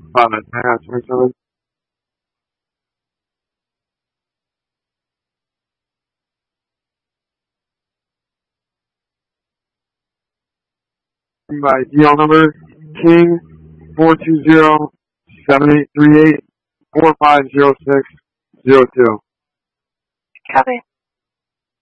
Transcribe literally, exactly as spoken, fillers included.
Five, nine, twenty-seven. My D L number, King, four two zero, seven eight three eight, four five zero six, zero two. Copy.